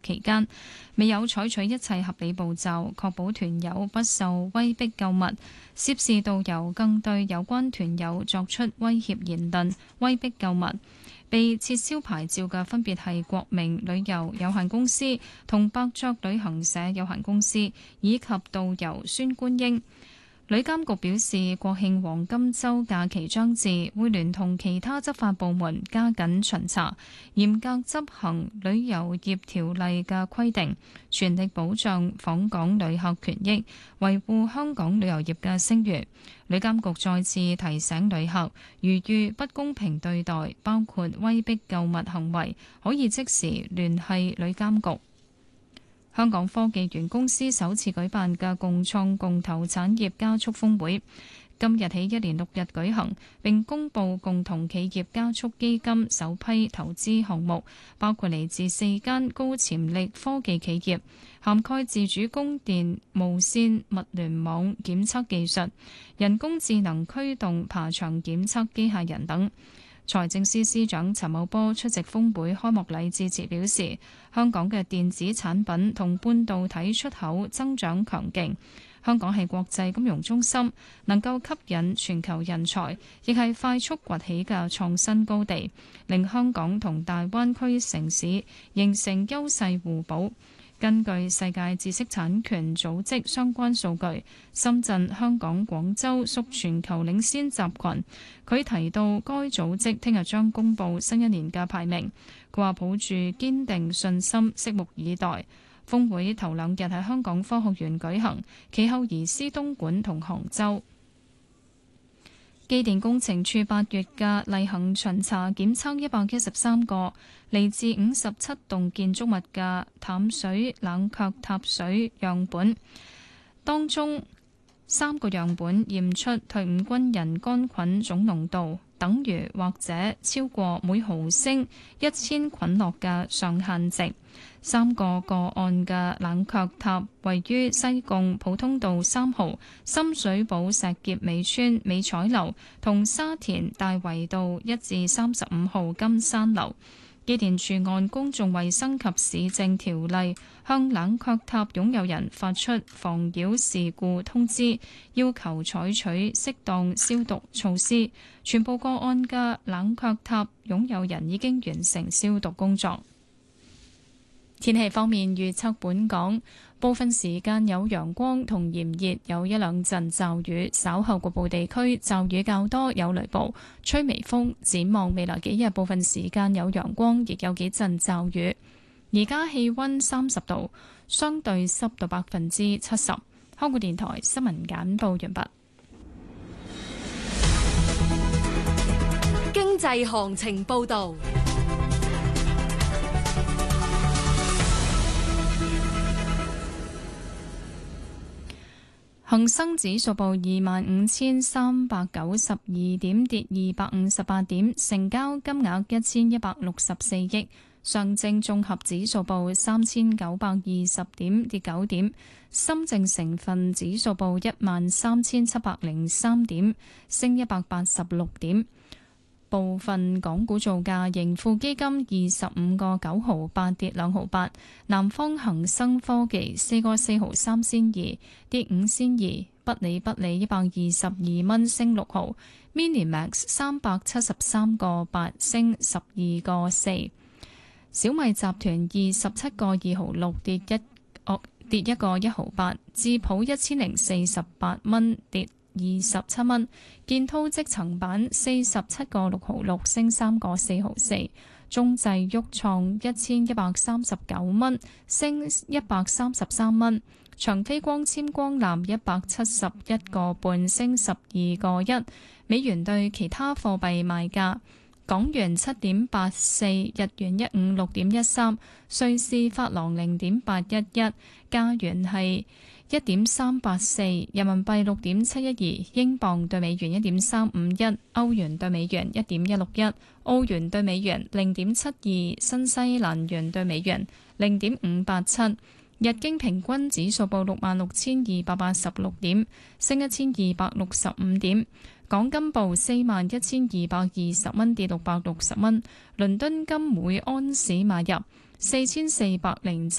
期間，未有採取一切合理步驟，確保團友不受威逼購物。涉事導遊更對有關團友作出威脅言論，威逼購物。被撤銷牌照嘅分別係國明旅遊有限公司同伯爵旅行社有限公司，以及導遊孫觀英。旅監局表示，國慶黃金週假期將至，會聯同其他執法部門加緊巡查，嚴格執行旅遊業條例嘅規定，全力保障訪港旅客權益，維護香港旅遊業嘅聲譽。旅監局再次提醒旅客，如遇不公平對待，包括威逼購物行為，可以即時聯繫旅監局。香港科技園公司首次舉辦嘅共創共投產業加速峰會，今日起一連6日舉行，並公布共同企業加速基金首批投資項目，包括嚟自4間高潛力科技企業，涵蓋自主供電、無線物聯網檢測技術、人工智能驅動爬牆檢測機械人等。財政司司長陳茂波出席峰會開幕禮致辭表示，香港嘅電子產品同半導體出口增長強勁，香港係國際金融中心，能夠吸引全球人才，亦係快速崛起嘅創新高地，令香港同大灣區城市形成優勢互補。根據世界知識產權組織相關數據，深圳、香港、廣州屬全球領先集群。佢提到，該組織聽日將公布新一年嘅排名。佢話抱住堅定信心，拭目以待。峰會頭2日喺香港科學園舉行，其後移師東莞同杭州。機電工程處8月嘅例行巡查檢測113個嚟自57棟建築物嘅淡水冷卻塔水樣本，當中3個樣本驗出退伍軍人桿菌總濃度等於或者超過每毫升1000菌落嘅上限值。3個個案嘅冷卻塔位於西貢普通道3號、深水埗石硤尾村美彩樓同沙田大圍道1至35號金山樓。機電處按公眾衛生及市政條例向冷卻塔擁有人發出妨擾事故通知，要求採取適當消毒措施。全部個案嘅冷卻塔擁有人已經完成消毒工作。天氣方面，預測本港部分時間有陽光同炎熱，有1、2陣驟雨，稍後局部地區驟雨較多，有雷暴，吹微風。展望未來幾日，部分時間有陽光，亦有幾陣驟雨。而家氣溫30度，相對濕度70%。香港電台新聞簡報完畢。 經濟行情報道。 恒生指數報25,392點，跌258點，成交金額1164億。上證綜合指數報3920點，跌9點。深證成分指數報13,703點，升186點。部分港股造價，盈富基金25個9毫8跌2毫8，南方恒生科技4個4毫3仙2跌5仙2，不理122蚊升6毫，Minimax 373個8升12個4，小米集團27個2毫6跌1個1毫8，智普1048蚊跌27蚊，建滔積層板47個6毫6升3個4毫4，中製旭創1139蚊升133蚊，長飛光纖光纜171個半升12個1，美元對其他貨幣賣價，港元7.84，日元156.13，瑞士法郎0.811，加元係1.384，人民幣6.712，英鎊對美元1.351，歐元對美元1.161，澳元對美元0.72，新西蘭元對美元0.587。日經平均指數報66,286點，升1,265點。港金報41,220蚊，跌660蚊。倫敦金每安士買入4407